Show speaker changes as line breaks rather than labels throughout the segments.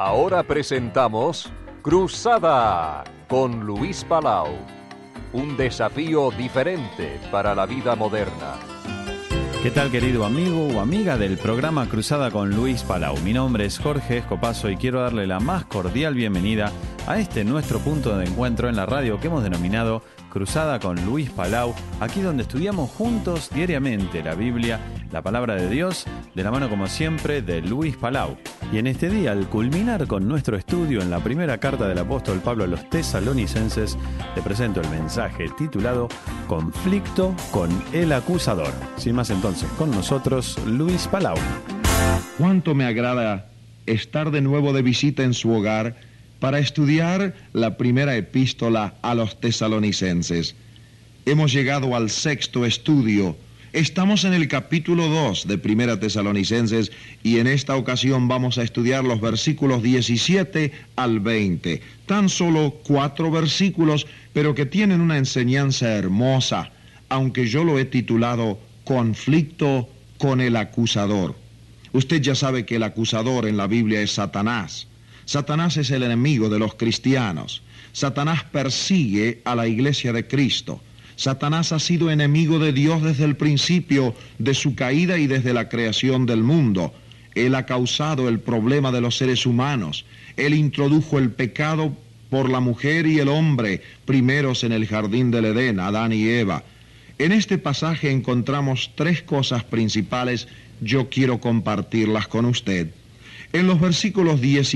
Ahora presentamos Cruzada con Luis Palau. Un desafío diferente para la vida moderna.
¿Qué tal, querido amigo o amiga del programa Cruzada con Luis Palau? Mi nombre es Jorge Escopazo y quiero darle la más cordial bienvenida a este nuestro punto de encuentro en la radio que hemos denominado Cruzada con Luis Palau, aquí donde estudiamos juntos diariamente la Biblia, la palabra de Dios, de la mano como siempre de Luis Palau. Y en este día, al culminar con nuestro estudio en la primera carta del apóstol Pablo a los Tesalonicenses, te presento el mensaje titulado Conflicto con el acusador. Sin más entonces, con nosotros Luis Palau.
Cuánto me agrada estar de nuevo de visita en su hogar para estudiar la primera epístola a los Tesalonicenses. Hemos llegado al sexto estudio. Estamos en el capítulo 2 de Primera Tesalonicenses y en esta ocasión vamos a estudiar los versículos 17 al 20. Tan solo 4 versículos, pero que tienen una enseñanza hermosa, aunque yo lo he titulado Conflicto con el acusador. Usted ya sabe que el acusador en la Biblia es Satanás. Satanás es el enemigo de los cristianos. Satanás persigue a la iglesia de Cristo. Satanás ha sido enemigo de Dios desde el principio de su caída y desde la creación del mundo. Él ha causado el problema de los seres humanos. Él introdujo el pecado por la mujer y el hombre, primeros en el jardín del Edén, Adán y Eva. En este pasaje encontramos 3 cosas principales. Yo quiero compartirlas con usted. En los versículos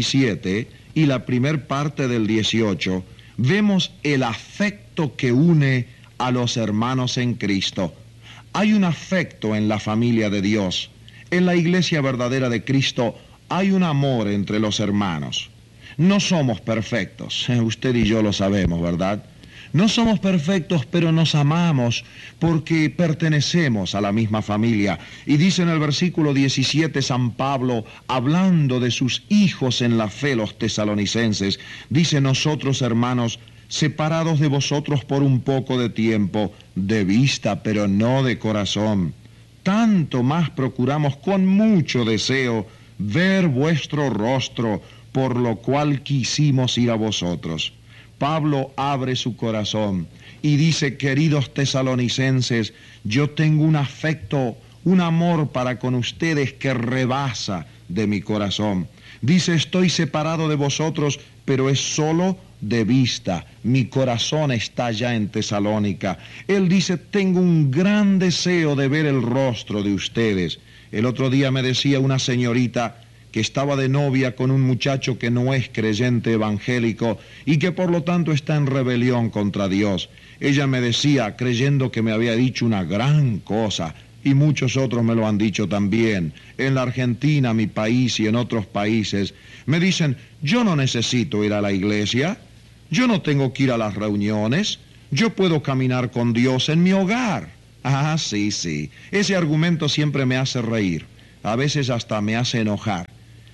17 y la primer parte del 18, vemos el afecto que une a los hermanos en Cristo. Hay un afecto en la familia de Dios. En la iglesia verdadera de Cristo hay un amor entre los hermanos. No somos perfectos, usted y yo lo sabemos, ¿verdad? No somos perfectos, pero nos amamos porque pertenecemos a la misma familia. Y dice en el versículo 17 San Pablo, hablando de sus hijos en la fe, los tesalonicenses, dice: nosotros, hermanos, separados de vosotros por un poco de tiempo, de vista, pero no de corazón, tanto más procuramos con mucho deseo ver vuestro rostro, por lo cual quisimos ir a vosotros. Pablo abre su corazón y dice: queridos tesalonicenses, yo tengo un afecto, un amor para con ustedes que rebasa de mi corazón. Dice: estoy separado de vosotros, pero es solo de vista. Mi corazón está ya en Tesalónica. Él dice: tengo un gran deseo de ver el rostro de ustedes. El otro día me decía una señorita que estaba de novia con un muchacho que no es creyente evangélico y que por lo tanto está en rebelión contra Dios. Ella me decía, creyendo que me había dicho una gran cosa, y muchos otros me lo han dicho también, en la Argentina, mi país, y en otros países, me dicen: yo no necesito ir a la iglesia, yo no tengo que ir a las reuniones, yo puedo caminar con Dios en mi hogar. Ah, sí, ese argumento siempre me hace reír, a veces hasta me hace enojar.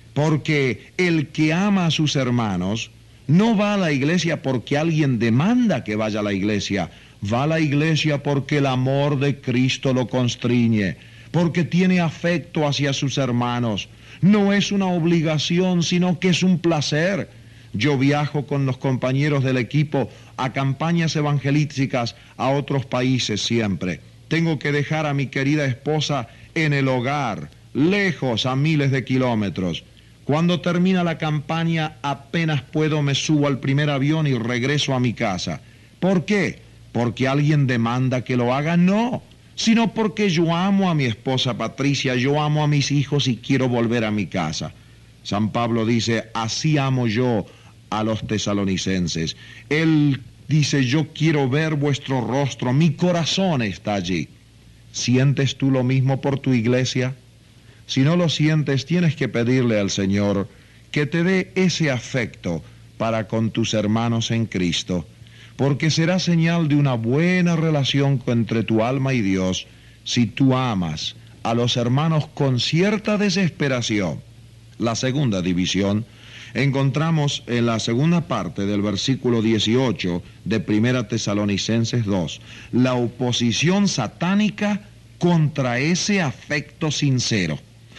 Porque el que ama a sus hermanos no va a la iglesia porque alguien demanda que vaya a la iglesia. Va a la iglesia porque el amor de Cristo lo constriñe, porque tiene afecto hacia sus hermanos. No es una obligación, sino que es un placer. Yo viajo con los compañeros del equipo a campañas evangelísticas a otros países siempre. Tengo que dejar a mi querida esposa en el hogar, lejos, a miles de kilómetros. Cuando termina la campaña, apenas puedo, me subo al primer avión y regreso a mi casa. ¿Por qué? ¿Porque alguien demanda que lo haga? No, sino porque yo amo a mi esposa Patricia, yo amo a mis hijos y quiero volver a mi casa. San Pablo dice: así amo yo a los tesalonicenses. Él dice: yo quiero ver vuestro rostro, mi corazón está allí. ¿Sientes tú lo mismo por tu iglesia? Si no lo sientes, tienes que pedirle al Señor que te dé ese afecto para con tus hermanos en Cristo, porque será señal de una buena relación entre tu alma y Dios si tú amas a los hermanos con cierta desesperación. La segunda división encontramos en la segunda parte del versículo 18 de Primera Tesalonicenses 2, la oposición satánica contra ese afecto sincero.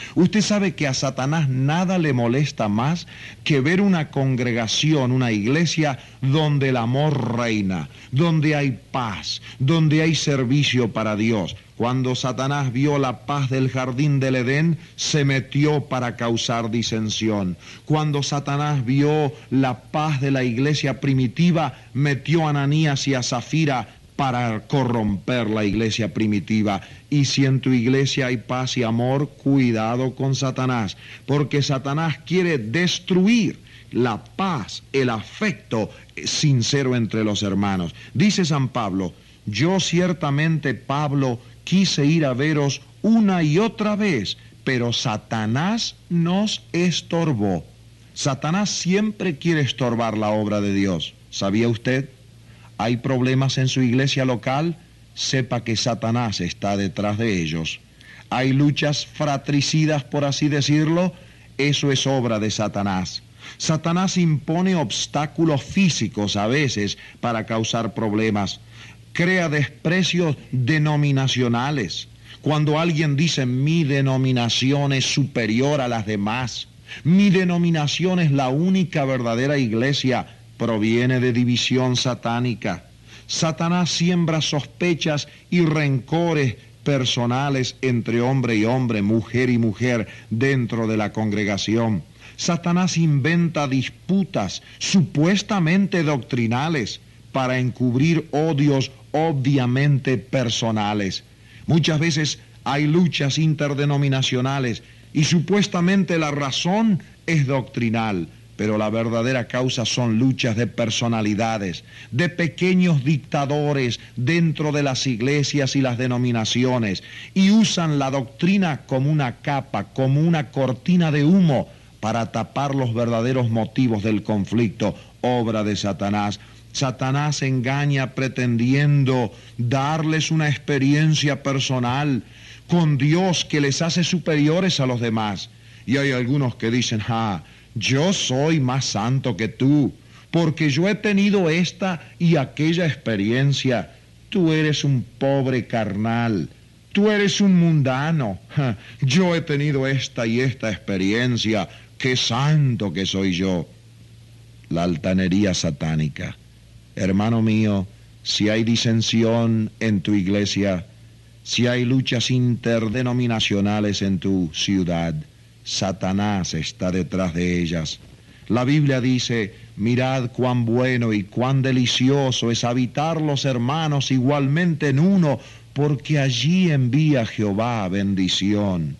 Usted sabe que a Satanás nada le molesta más que ver una congregación, una iglesia donde el amor reina, donde hay paz, donde hay servicio para Dios. Cuando Satanás vio la paz del jardín del Edén, se metió para causar disensión. Cuando Satanás vio la paz de la iglesia primitiva, metió a Ananías y a Zafira para corromper la iglesia primitiva. Y si en tu iglesia hay paz y amor, cuidado con Satanás, porque Satanás quiere destruir la paz, el afecto sincero entre los hermanos. Dice San Pablo: yo ciertamente, Pablo, quise ir a veros una y otra vez, pero Satanás nos estorbó. Satanás siempre quiere estorbar la obra de Dios. ¿Sabía usted? ¿Hay problemas en su iglesia local? Sepa que Satanás está detrás de ellos. ¿Hay luchas fratricidas, por así decirlo? Eso es obra de Satanás. Satanás impone obstáculos físicos a veces para causar problemas. Crea desprecios denominacionales. Cuando alguien dice: mi denominación es superior a las demás, mi denominación es la única verdadera iglesia, proviene de división satánica. Satanás siembra sospechas y rencores personales entre hombre y hombre, mujer y mujer dentro de la congregación. Satanás inventa disputas supuestamente doctrinales para encubrir odios obviamente personales. Muchas veces hay luchas interdenominacionales y supuestamente la razón es doctrinal, pero la verdadera causa son luchas de personalidades, de pequeños dictadores dentro de las iglesias y las denominaciones, y usan la doctrina como una capa, como una cortina de humo para tapar los verdaderos motivos del conflicto, obra de Satanás. Satanás engaña pretendiendo darles una experiencia personal con Dios que les hace superiores a los demás. Y hay algunos que dicen: yo soy más santo que tú, porque yo he tenido esta y aquella experiencia. Tú eres un pobre carnal, tú eres un mundano. Yo he tenido esta y esta experiencia, qué santo que soy yo. La altanería satánica. Hermano mío, si hay disensión en tu iglesia, si hay luchas interdenominacionales en tu ciudad, Satanás está detrás de ellas. La Biblia dice: mirad cuán bueno y cuán delicioso es habitar los hermanos igualmente en uno, porque allí envía Jehová bendición.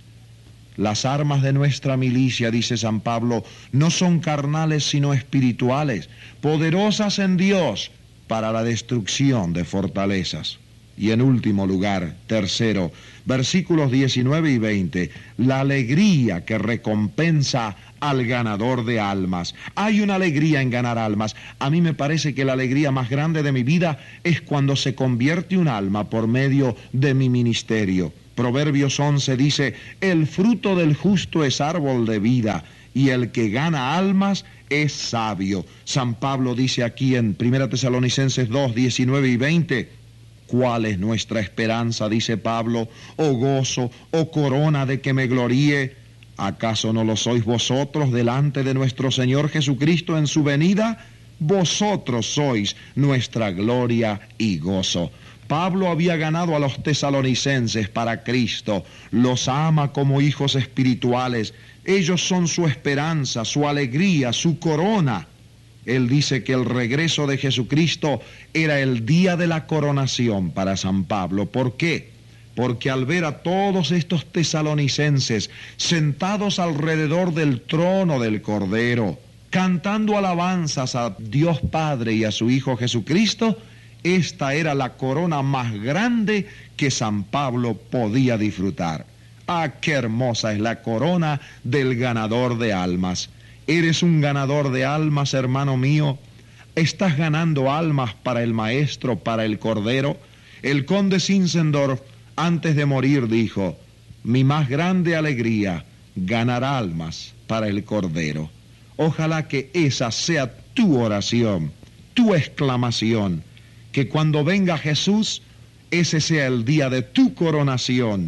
Las armas de nuestra milicia, dice San Pablo, no son carnales sino espirituales, poderosas en Dios para la destrucción de fortalezas. Y en último lugar, tercero, versículos 19 y 20, la alegría que recompensa al ganador de almas. Hay una alegría en ganar almas. A mí me parece que la alegría más grande de mi vida es cuando se convierte un alma por medio de mi ministerio. Proverbios 11 dice: el fruto del justo es árbol de vida, y el que gana almas es sabio. San Pablo dice aquí en 1 Tesalonicenses 2, 19 y 20, ¿cuál es nuestra esperanza? Dice Pablo, o gozo, o corona de que me gloríe. ¿Acaso no lo sois vosotros delante de nuestro Señor Jesucristo en su venida? Vosotros sois nuestra gloria y gozo. Pablo había ganado a los tesalonicenses para Cristo, los ama como hijos espirituales. Ellos son su esperanza, su alegría, su corona. Él dice que el regreso de Jesucristo era el día de la coronación para San Pablo. ¿Por qué? Porque al ver a todos estos tesalonicenses sentados alrededor del trono del Cordero, cantando alabanzas a Dios Padre y a su Hijo Jesucristo, esta era la corona más grande que San Pablo podía disfrutar. ¡Ah, qué hermosa es la corona del ganador de almas! ¿Eres un ganador de almas, hermano mío? ¿Estás ganando almas para el Maestro, para el Cordero? El conde Zinzendorf, antes de morir, dijo: mi más grande alegría, ganar almas para el Cordero. Ojalá que esa sea tu oración, tu exclamación, que cuando venga Jesús, ese sea el día de tu coronación,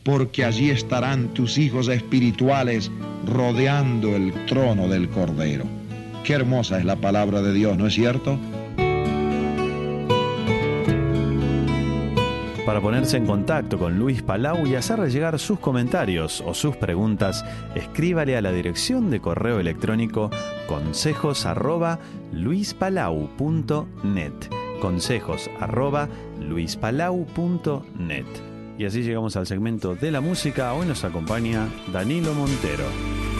porque allí estarán tus hijos espirituales rodeando el trono del Cordero. Qué hermosa es la palabra de Dios, ¿no es cierto?
Para ponerse en contacto con Luis Palau y hacerle llegar sus comentarios o sus preguntas, escríbale a la dirección de correo electrónico consejos@luispalau.net. consejos@luispalau.net. Y así llegamos al segmento de la música. Hoy nos acompaña Danilo Montero.